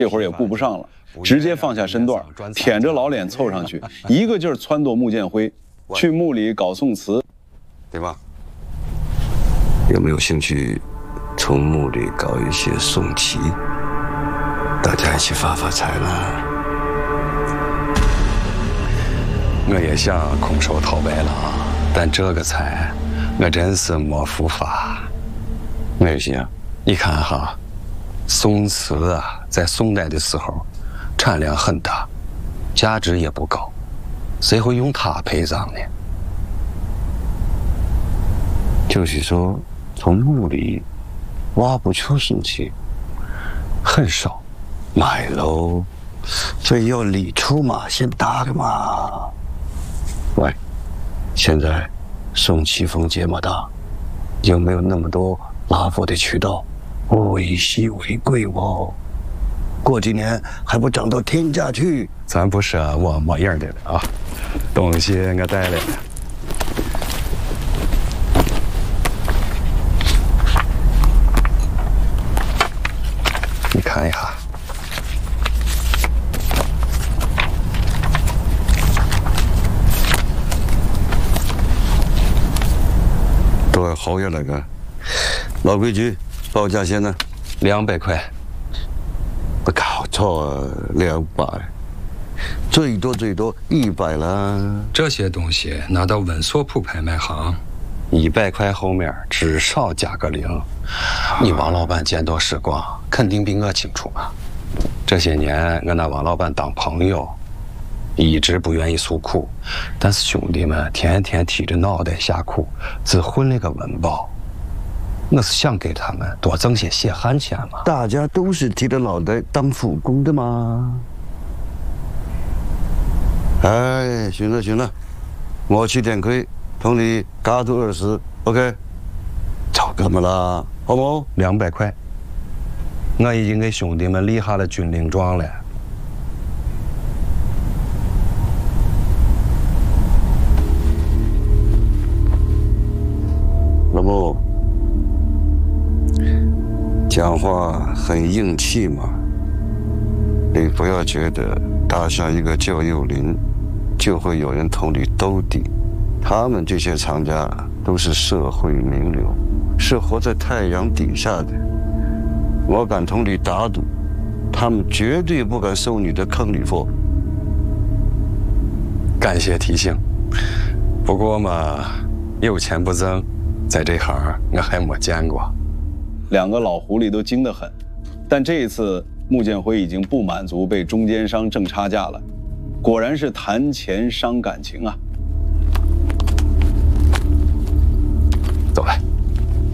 这会儿也顾不上了，直接放下身段，舔着老脸凑上去，一个劲儿撺掇穆剑辉去墓里搞宋词， 对吧？有没有兴趣从墓里搞一些宋棋？大家一起发发财呢？ 我也想空手套白狼，但这个财，我真是没福发。 没有戏啊！ 你看哈，宋瓷啊，在宋代的时候，产量很大，价值也不高，谁会用它陪葬呢？ 就是说，从墓里挖不出宋棋，很少，买喽，所以要礼出嘛，先打个嘛。喂，现在宋棋风这么大，有没有那么多拉货的渠道？物稀为贵哦，过几年还不涨到天价去？ 咱不是我没样的了啊，东西我带来了。你看一下， 都要好样那个。老规矩，报价先呢 200块。 不搞错，200，最多100了。 这些东西拿到文索普拍卖行，100块后面至少加个0。你王老板见多识广，肯定比我清楚嘛。这些年我拿王老板当朋友，一直不愿意诉苦，但是兄弟们天天提着脑袋下苦，只混了个温饱。我是想给他们多挣些血汗钱嘛。 大家都是提着脑袋当苦工的嘛。哎，行了，我去点亏，同你加到20 ，OK？ 就咁么啦，好冇 ？200块，我已经给兄弟们立下了军令状了。 老穆，讲话很硬气嘛，你不要觉得打下一个旧幼林，就会有人同你兜底。他们这些藏家都是社会名流，是活在太阳底下的。我敢同你打赌，他们绝对不敢收你的坑里货。 感谢提醒，不过嘛，有钱不挣，在这行我还没见过。 两个老狐狸都精得很，但这一次穆剑辉已经不满足被中间商挣差价了，果然是谈钱伤感情啊。